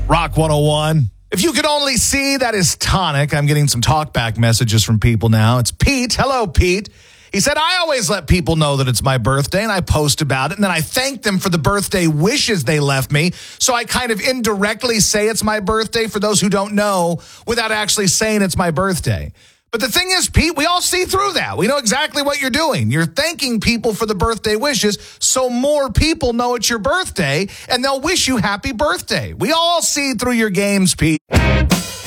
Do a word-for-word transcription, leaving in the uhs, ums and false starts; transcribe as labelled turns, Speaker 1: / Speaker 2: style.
Speaker 1: Rock one oh one. If you could only see, that is Tonic. I'm getting some talkback messages from people now. It's Pete. Hello, Pete. He said, I always let people know that it's my birthday, and I post about it, and then I thank them for the birthday wishes they left me. So I kind of indirectly say it's my birthday for those who don't know without actually saying it's my birthday. But the thing is, Pete, we all see through that. We know exactly what you're doing. You're thanking people for the birthday wishes so more people know it's your birthday, and they'll wish you happy birthday. We all see through your games, Pete.